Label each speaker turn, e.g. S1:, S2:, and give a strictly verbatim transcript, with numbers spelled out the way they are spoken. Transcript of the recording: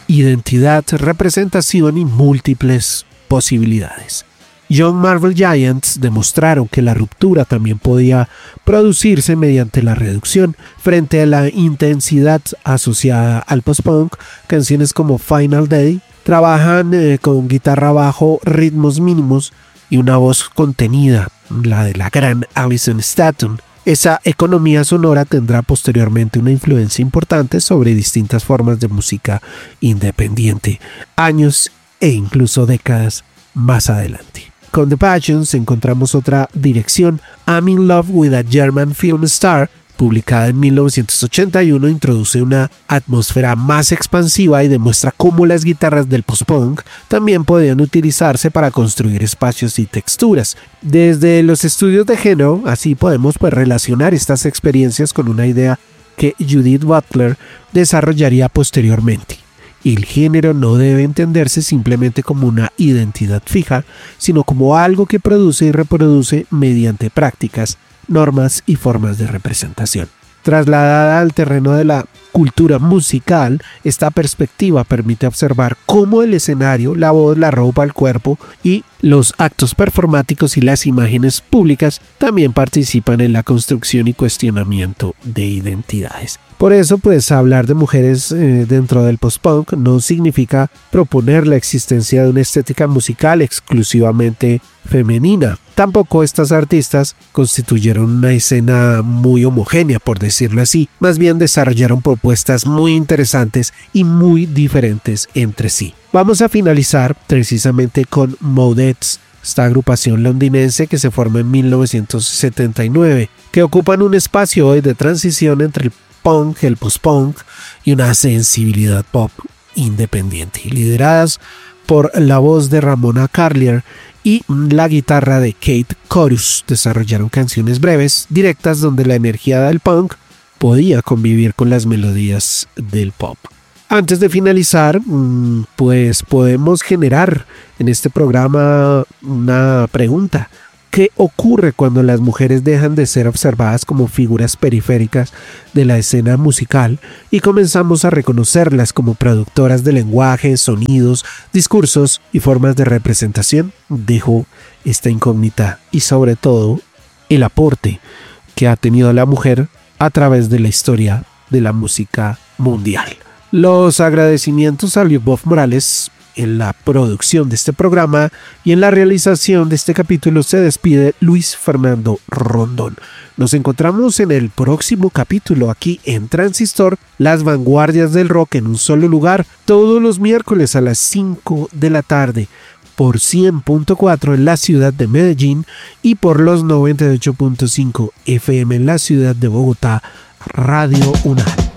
S1: identidad, representación y múltiples posibilidades. Young Marvel Giants demostraron que la ruptura también podía producirse mediante la reducción frente a la intensidad asociada al post-punk. Canciones como Final Day trabajan eh, con guitarra bajo, ritmos mínimos y una voz contenida, la de la gran Alison Staton. Esa economía sonora tendrá posteriormente una influencia importante sobre distintas formas de música independiente, años e incluso décadas más adelante. Con The Passions encontramos otra dirección. I'm in Love with a German Film Star, publicada en mil novecientos ochenta y uno, introduce una atmósfera más expansiva y demuestra cómo las guitarras del post-punk también podían utilizarse para construir espacios y texturas. Desde los estudios de género, así podemos pues, relacionar estas experiencias con una idea que Judith Butler desarrollaría posteriormente. El género no debe entenderse simplemente como una identidad fija, sino como algo que produce y reproduce mediante prácticas, normas y formas de representación. Trasladada al terreno de la cultura musical, esta perspectiva permite observar cómo el escenario, la voz, la ropa, el cuerpo y los actos performáticos y las imágenes públicas también participan en la construcción y cuestionamiento de identidades. Por eso, pues, hablar de mujeres eh, dentro del post-punk no significa proponer la existencia de una estética musical exclusivamente femenina. Tampoco estas artistas constituyeron una escena muy homogénea, por decirlo así. Más bien desarrollaron propuestas muy interesantes y muy diferentes entre sí. Vamos a finalizar precisamente con Modettes, esta agrupación londinense que se formó en mil novecientos setenta y nueve, que ocupan un espacio hoy de transición entre el punk, el post-punk y una sensibilidad pop independiente, lideradas por la voz de Ramona Carlier y la guitarra de Kate Chorus. Desarrollaron canciones breves, directas, donde la energía del punk podía convivir con las melodías del pop. Antes de finalizar, pues podemos generar en este programa una pregunta. ¿Qué ocurre cuando las mujeres dejan de ser observadas como figuras periféricas de la escena musical y comenzamos a reconocerlas como productoras de lenguaje, sonidos, discursos y formas de representación? Dejo esta incógnita y sobre todo el aporte que ha tenido la mujer a través de la historia de la música mundial. Los agradecimientos a Lyubov Morales en la producción de este programa y en la realización de este capítulo. Se despide Luis Fernando Rondón. Nos encontramos en el próximo capítulo aquí en Transistor, las vanguardias del rock en un solo lugar, todos los miércoles a las cinco de la tarde por cien punto cuatro en la ciudad de Medellín y por los noventa y ocho punto cinco F M en la ciudad de Bogotá, Radio UNAL.